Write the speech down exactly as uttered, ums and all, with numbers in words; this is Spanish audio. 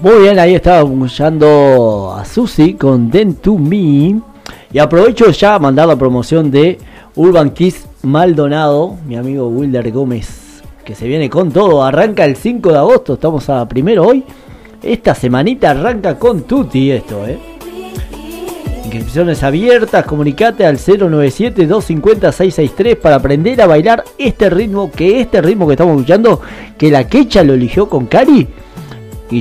Muy bien, ahí estaba escuchando a Susi con Dent to Me. Y aprovecho ya a mandar la promoción de Urban Kiss Maldonado, mi amigo Wilder Gómez, que se viene con todo. Arranca el cinco de agosto, estamos a primero hoy. Esta semanita arranca con tutti esto, eh. Inscripciones abiertas, comunicate al cero nueve siete, dos cinco cero, seis seis tres para aprender a bailar este ritmo, que este ritmo que estamos escuchando, que la Quecha lo eligió con Cari.